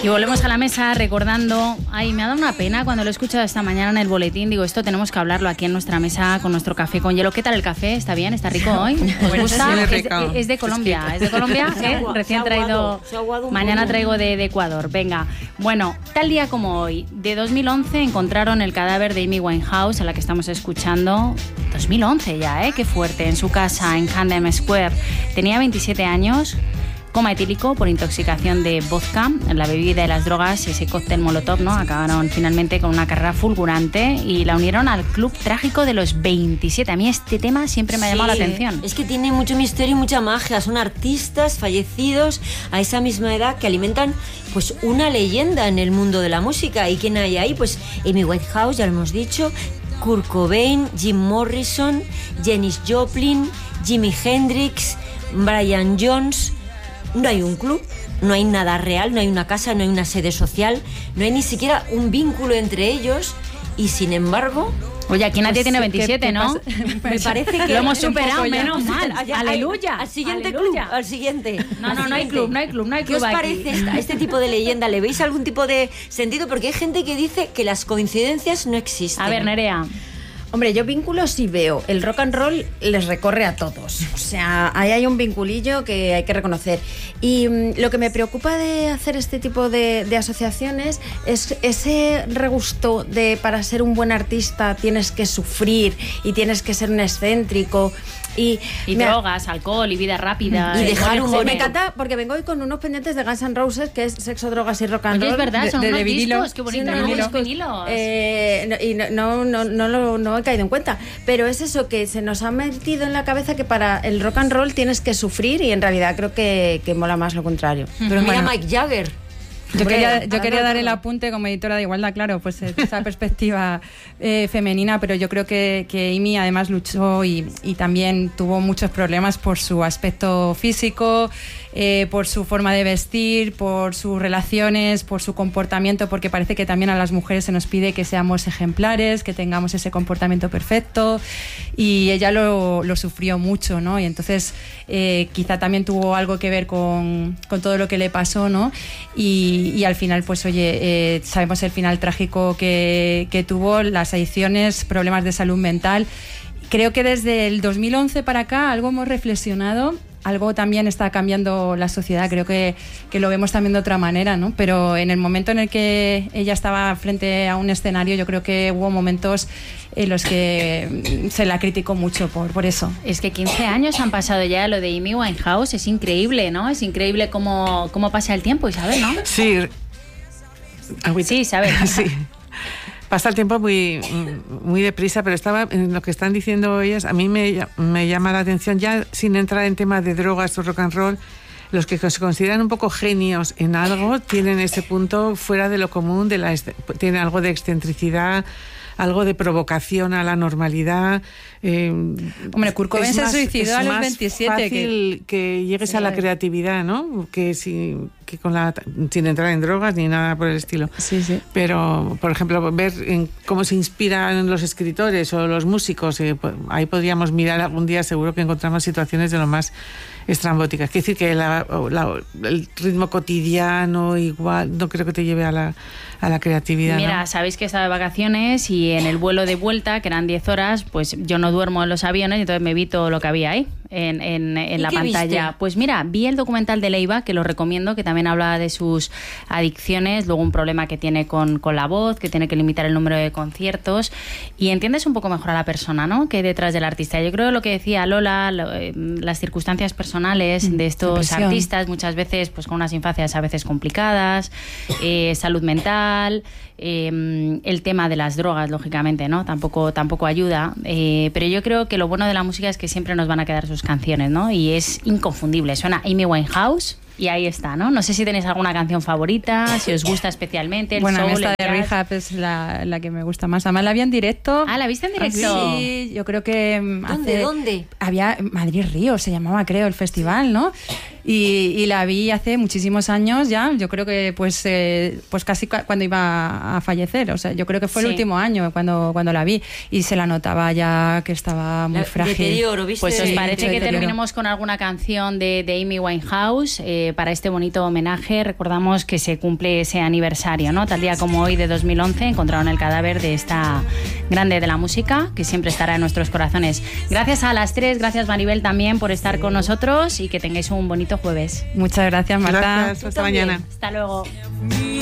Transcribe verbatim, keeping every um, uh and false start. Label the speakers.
Speaker 1: Y volvemos a la mesa recordando, ay, me ha dado una pena cuando lo he escuchado esta mañana en el boletín, digo, esto tenemos que hablarlo aquí en nuestra mesa con nuestro café con hielo. ¿Qué tal el café? ¿Está bien? ¿Está rico hoy? ¿Os gusta?
Speaker 2: Sí,
Speaker 1: es, de, es de Colombia, es de Colombia, ¿eh? Recién traído, mañana traigo de, de Ecuador, venga. Bueno, tal día como hoy, de dos mil once encontraron el cadáver de Amy Winehouse, a la que estamos escuchando, dos mil once ya, ¿eh? Qué fuerte, en su casa en Camden Square. Tenía veintisiete años. Coma etílico por intoxicación de vodka, la bebida y las drogas y ese cóctel molotov, ¿no? Acabaron finalmente con una carrera fulgurante y la unieron al club trágico de los veintisiete. A mí este tema siempre me ha llamado sí, la atención.
Speaker 3: Es que tiene mucho misterio y mucha magia. Son artistas fallecidos a esa misma edad que alimentan pues una leyenda en el mundo de la música. ¿Y quién hay ahí? Pues Amy Winehouse, ya lo hemos dicho, Kurt Cobain, Jim Morrison, Janis Joplin, Jimi Hendrix, Brian Jones. No hay un club, no hay nada real, no hay una casa, no hay una sede social, no hay ni siquiera un vínculo entre ellos y sin embargo...
Speaker 1: Oye, aquí nadie pues, tiene veintisiete, ¿qué, ¿no?
Speaker 3: ¿qué Me parece que
Speaker 1: lo hemos superado, menos mal.
Speaker 3: Aleluya. Al siguiente Aleluya. club, al siguiente.
Speaker 1: No, no,
Speaker 3: al
Speaker 1: no hay club, no hay club, no hay club.
Speaker 3: ¿Qué os
Speaker 1: aquí?
Speaker 3: parece esta, este tipo de leyenda? ¿Le veis algún tipo de sentido? Porque hay gente que dice que las coincidencias no existen.
Speaker 1: A ver, Nerea.
Speaker 4: Hombre, yo vínculos sí veo. El rock and roll les recorre a todos. O sea, ahí hay un vinculillo que hay que reconocer. Y um, lo que me preocupa de hacer este tipo de, de asociaciones es ese regusto de para ser un buen artista tienes que sufrir y tienes que ser un excéntrico. Y,
Speaker 1: y drogas, ha... alcohol y vida rápida.
Speaker 4: Y dejar un... Me encanta porque vengo hoy con unos pendientes de Guns N' Roses, que es sexo, drogas y rock and roll.
Speaker 1: Oye, es verdad, son
Speaker 4: de,
Speaker 1: unos
Speaker 4: de
Speaker 1: discos, qué bonito,
Speaker 4: sí,
Speaker 1: ¿no?
Speaker 4: Discos.
Speaker 1: Vinilos.
Speaker 4: Eh, no, y no, no, no, no, no he caído en cuenta. Pero es eso, que se nos ha metido en la cabeza que para el rock and roll tienes que sufrir y en realidad creo que, que mola más lo contrario.
Speaker 3: Pero mira, bueno, Mick Jagger.
Speaker 5: Yo quería, yo quería dar el apunte como editora de Igualdad, claro, pues esa perspectiva eh, femenina, pero yo creo que, que Amy además luchó y, y también tuvo muchos problemas por su aspecto físico, eh, por su forma de vestir, por sus relaciones, por su comportamiento, porque parece que también a las mujeres se nos pide que seamos ejemplares, que tengamos ese comportamiento perfecto, y ella lo, lo sufrió mucho, ¿no? Y entonces eh, quizá también tuvo algo que ver con, con todo lo que le pasó, ¿no? Y Y, y al final, pues oye, eh, sabemos el final trágico que, que tuvo, las adicciones, problemas de salud mental. Creo que desde el dos mil once para acá algo hemos reflexionado, algo también está cambiando la sociedad, creo que, que lo vemos también de otra manera, ¿no? Pero en el momento en el que ella estaba frente a un escenario, yo creo que hubo momentos en los que se la criticó mucho por, por eso.
Speaker 1: Es que quince años han pasado ya lo de Amy Winehouse, es increíble, ¿no? Es increíble cómo, cómo pasa el tiempo, Isabel, ¿no?
Speaker 2: Sí.
Speaker 1: Sí, Isabel.
Speaker 2: Sí. Pasa el tiempo muy, muy deprisa, pero estaba en lo que están diciendo ellas, a mí me, me llama la atención, ya sin entrar en temas de drogas o rock and roll, los que se consideran un poco genios en algo tienen ese punto fuera de lo común, de la, tienen algo de excentricidad, algo de provocación a la normalidad. Eh,
Speaker 5: Hombre, Kurt Cobain se suicidó a los veintisiete.
Speaker 2: Es fácil que, que llegues sí, a la creatividad, ¿no? Que, si, que con la, sin entrar en drogas ni nada por el estilo.
Speaker 5: Sí, sí.
Speaker 2: Pero, por ejemplo, ver en cómo se inspiran los escritores o los músicos, eh, ahí podríamos mirar algún día, seguro que encontramos situaciones de lo más estrambóticas. Quiere decir que la, la, el ritmo cotidiano igual no creo que te lleve a la, a la creatividad.
Speaker 1: Mira,
Speaker 2: ¿no?
Speaker 1: Sabéis que estaba de vacaciones y en el vuelo de vuelta, que eran diez horas, pues yo no duermo en los aviones y entonces me vi todo lo que había ahí en, en, en la pantalla.
Speaker 3: Viste?
Speaker 1: Pues mira, vi el documental de Leiva, que lo recomiendo, que también habla de sus adicciones, luego un problema que tiene con, con la voz, que tiene que limitar el número de conciertos y entiendes un poco mejor a la persona, ¿no? Que hay detrás del artista. Yo creo lo que decía Lola, lo, eh, las circunstancias personales mm, de estos depresión. artistas, muchas veces pues con unas infancias a veces complicadas, eh, salud mental, eh, el tema de las drogas, lógicamente, ¿no? Tampoco, tampoco ayuda, eh, pero yo creo que lo bueno de la música es que siempre nos van a quedar sus canciones, ¿no? Y es inconfundible. Suena Amy Winehouse y ahí está, ¿no? No sé si tenéis alguna canción favorita, si os gusta especialmente. El
Speaker 5: bueno,
Speaker 1: soul,
Speaker 5: esta
Speaker 1: el
Speaker 5: de
Speaker 1: jazz.
Speaker 5: Rehab es la, la que me gusta más. Además la vi en directo.
Speaker 1: Ah, ¿la viste en directo?
Speaker 5: Sí, yo creo que
Speaker 3: ¿Dónde?
Speaker 5: hace,
Speaker 3: ¿Dónde?
Speaker 5: Había Madrid Río, se llamaba, creo, el festival, ¿no? Y, y la vi hace muchísimos años ya, yo creo que pues eh, pues casi cu- cuando iba a fallecer, o sea, yo creo que fue
Speaker 1: Sí.
Speaker 5: el último año cuando, cuando la vi y se la notaba ya que estaba muy
Speaker 3: La-
Speaker 5: frágil.
Speaker 3: deterioro, ¿viste?
Speaker 1: Pues os
Speaker 5: Sí,
Speaker 1: parece
Speaker 5: mucho
Speaker 1: que
Speaker 5: deterioro.
Speaker 1: terminemos con alguna canción de, de Amy Winehouse eh, para este bonito homenaje. Recordamos que se cumple ese aniversario, ¿no? Tal día como hoy de dos mil once encontraron el cadáver de esta grande de la música que siempre estará en nuestros corazones. Gracias a las tres, gracias Maribel también por estar con nosotros y que tengáis un bonito jueves.
Speaker 5: Muchas gracias, Marta.
Speaker 2: Gracias, hasta
Speaker 3: también.
Speaker 2: mañana.
Speaker 1: Hasta luego.